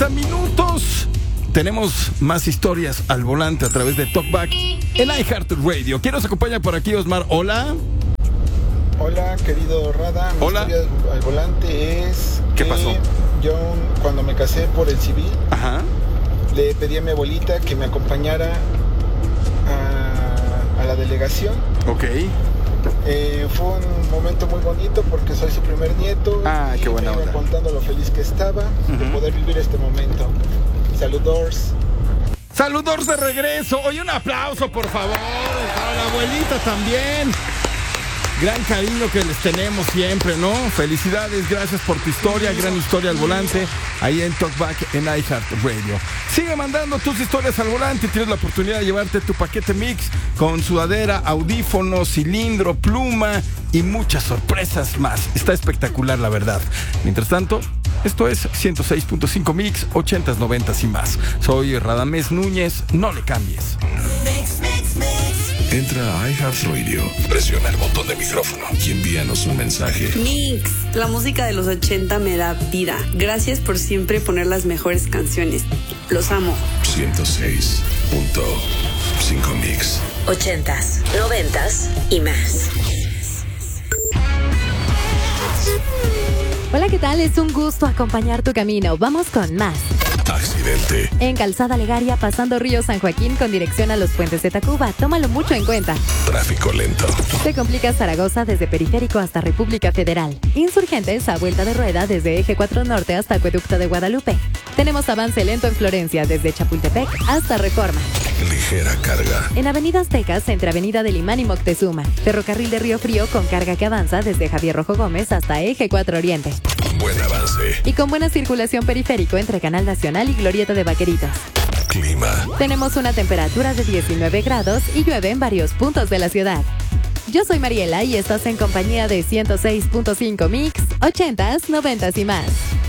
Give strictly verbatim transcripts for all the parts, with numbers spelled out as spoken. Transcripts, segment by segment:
cuarenta minutos. Tenemos más historias al volante a través de Talkback en iHeartRadio. ¿Quién nos acompaña por aquí, Osmar? Hola. Hola, querido Rada. Mi Hola. historia al volante es ¿Qué que pasó? Yo, cuando me casé por el civil, Ajá. le pedí a mi abuelita que me acompañara a, a la delegación. Ok. Eh, fue un momento muy bonito porque soy su primer nieto. Ah, y qué buena me iba onda. contando lo feliz que estaba de Ujú. poder vivir este momento. Saludos. Saludos de regreso. Oye, un aplauso, por favor. Para la abuelita también. Gran cariño que les tenemos siempre, ¿no? Felicidades, gracias por tu historia, gran historia al volante, ahí en Talkback en iHeartRadio. Sigue mandando tus historias al volante y tienes la oportunidad de llevarte tu paquete mix con sudadera, audífonos, cilindro, pluma y muchas sorpresas más. Está espectacular, la verdad. Mientras tanto, esto es ciento seis punto cinco Mix, ochentas, noventas y más. Soy Radamés Núñez, no le cambies. Entra a iHeartRadio, presiona el botón de micrófono y envíanos un mensaje. Mix, la música de los ochenta me da vida. Gracias por siempre poner las mejores canciones. Los amo. ciento seis punto cinco Mix. Ochentas, noventas y más. Hola, ¿qué tal? Es un gusto acompañar tu camino. Vamos con más. Accidente. En Calzada Legaria, pasando Río San Joaquín con dirección a los puentes de Tacuba. Tómalo mucho en cuenta. Tráfico lento. Se complica Zaragoza desde Periférico hasta República Federal. Insurgentes a vuelta de rueda desde Eje cuatro Norte hasta Acueducto de Guadalupe. Tenemos avance lento en Florencia desde Chapultepec hasta Reforma. Ligera carga. En Avenida Aztecas, entre Avenida del Imán y Moctezuma. Ferrocarril de Río Frío con carga que avanza desde Javier Rojo Gómez hasta Eje cuatro Oriente. Buen avance. Y con buena circulación periférico entre Canal Nacional y Glorieta de Vaqueritos. Clima. Tenemos una temperatura de diecinueve grados y llueve en varios puntos de la ciudad. Yo soy Mariela y estás en compañía de ciento seis punto cinco Mix, ochentas, noventas y más.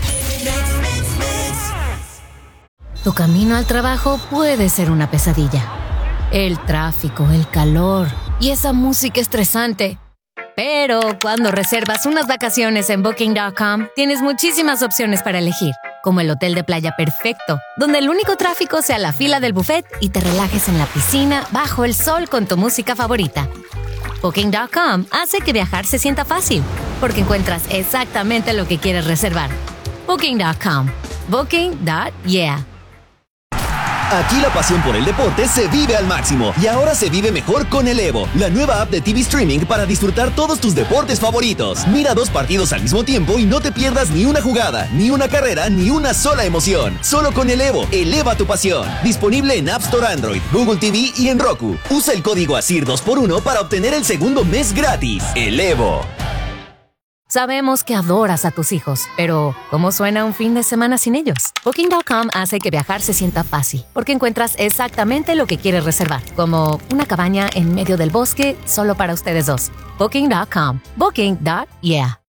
Tu camino al trabajo puede ser una pesadilla. El tráfico, el calor y esa música estresante. Pero cuando reservas unas vacaciones en Booking punto com, tienes muchísimas opciones para elegir, como el hotel de playa perfecto, donde el único tráfico sea la fila del buffet y te relajes en la piscina bajo el sol con tu música favorita. Booking punto com hace que viajar se sienta fácil, porque encuentras exactamente lo que quieres reservar. Booking punto com. Booking punto yeah. Aquí la pasión por el deporte se vive al máximo y ahora se vive mejor con el Evo, la nueva app de T V Streaming para disfrutar todos tus deportes favoritos. Mira dos partidos al mismo tiempo y no te pierdas ni una jugada, ni una carrera, ni una sola emoción. Solo con el Evo, eleva tu pasión. Disponible en App Store Android, Google T V y en Roku. Usa el código A S I R dos por uno para obtener el segundo mes gratis. El Evo. Sabemos que adoras a tus hijos, pero ¿cómo suena un fin de semana sin ellos? Booking punto com hace que viajar se sienta fácil, porque encuentras exactamente lo que quieres reservar, como una cabaña en medio del bosque solo para ustedes dos. Booking punto com. Booking punto yeah.